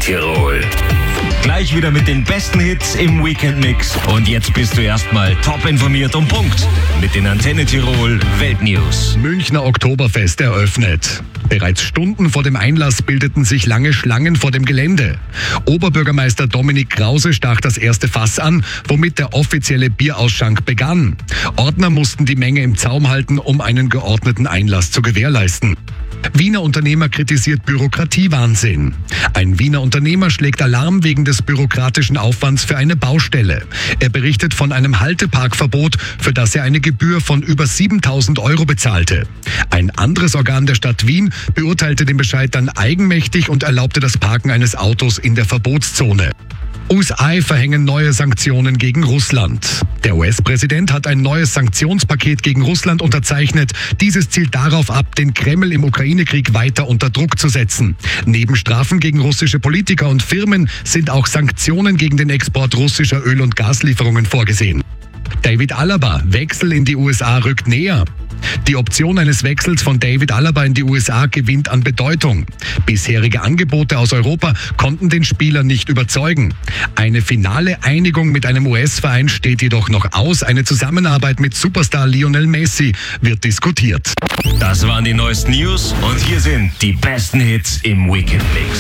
Tirol. Gleich wieder mit den besten Hits im Weekend-Mix. Und jetzt bist du erstmal top informiert und Punkt mit den Antenne Tirol Weltnews. Münchner Oktoberfest eröffnet. Bereits Stunden vor dem Einlass bildeten sich lange Schlangen vor dem Gelände. Oberbürgermeister Dominik Krause stach das erste Fass an, womit der offizielle Bierausschank begann. Ordner mussten die Menge im Zaum halten, um einen geordneten Einlass zu gewährleisten. Wiener Unternehmer kritisiert Bürokratiewahnsinn. Ein Wiener Unternehmer schlägt Alarm wegen des bürokratischen Aufwands für eine Baustelle. Er berichtet von einem Halteparkverbot, für das er eine Gebühr von über 7.000 € bezahlte. Ein anderes Organ der Stadt Wien beurteilte den Bescheid dann eigenmächtig und erlaubte das Parken eines Autos in der Verbotszone. USA verhängen neue Sanktionen gegen Russland. Der US-Präsident hat ein neues Sanktionspaket gegen Russland unterzeichnet. Dieses zielt darauf ab, den Kreml im Ukraine-Krieg weiter unter Druck zu setzen. Neben Strafen gegen russische Politiker und Firmen sind auch Sanktionen gegen den Export russischer Öl- und Gaslieferungen vorgesehen. David Alaba, Wechsel in die USA rückt näher. Die Option eines Wechsels von David Alaba in die USA gewinnt an Bedeutung. Bisherige Angebote aus Europa konnten den Spieler nicht überzeugen. Eine finale Einigung mit einem US-Verein steht jedoch noch aus. Eine Zusammenarbeit mit Superstar Lionel Messi wird diskutiert. Das waren die neuesten News und hier sind die besten Hits im Weekend-Mix.